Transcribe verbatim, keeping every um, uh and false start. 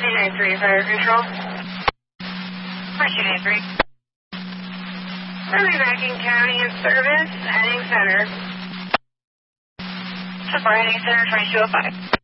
two nine three, Fire Control. two nine three. Early Backing County in service, heading center. Support heading center, twenty-two oh five.